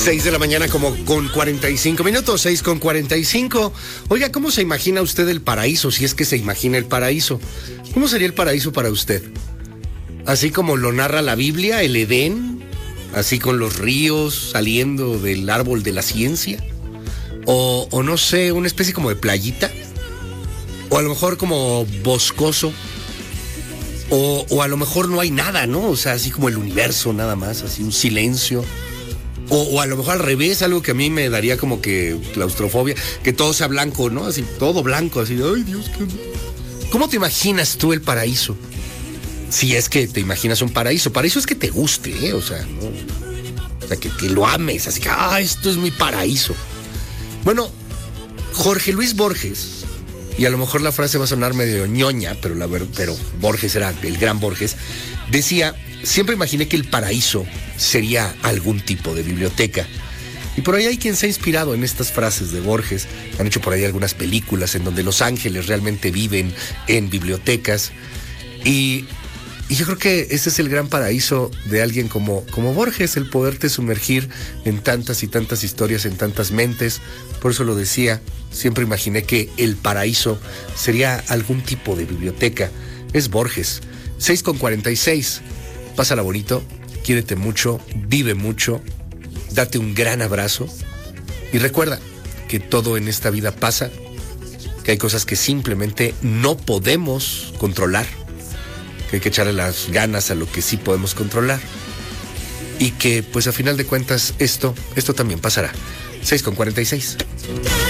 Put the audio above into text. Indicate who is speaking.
Speaker 1: 6 de la mañana como con 45 minutos, 6 con 45. Oiga, ¿cómo se imagina usted el paraíso? Si es que se imagina el paraíso. ¿Cómo sería el paraíso para usted? Así como lo narra la Biblia, el Edén, así con los ríos saliendo del árbol de la ciencia. O no sé, una especie como de playita. O a lo mejor como boscoso. O a lo mejor no hay nada, ¿no? O sea, así como el universo nada más, así un silencio. O a lo mejor al revés, algo que a mí me daría como que claustrofobia, que todo sea blanco, ¿no? Así, todo blanco, así, ay Dios, ¿qué? ¿Cómo te imaginas tú el paraíso? Si es que te imaginas un paraíso. Paraíso es que te guste, ¿eh? O sea, ¿no? O sea, que lo ames, así que, esto es mi paraíso. Bueno, Jorge Luis Borges, y a lo mejor la frase va a sonar medio ñoña, pero Borges era el gran Borges, decía: siempre imaginé que el paraíso sería algún tipo de biblioteca. Y por ahí hay quien se ha inspirado en estas frases de Borges. Han hecho por ahí algunas películas en donde los ángeles realmente viven en bibliotecas. Y yo creo que ese es el gran paraíso de alguien como Borges, el poderte sumergir en tantas y tantas historias, en tantas mentes. Por eso lo decía, siempre imaginé que el paraíso sería algún tipo de biblioteca. Es Borges. 6:46. Pásala bonito, quiérete mucho, vive mucho, date un gran abrazo y recuerda que todo en esta vida pasa, que hay cosas que simplemente no podemos controlar, que hay que echarle las ganas a lo que sí podemos controlar y que pues a final de cuentas esto también pasará. 6:46.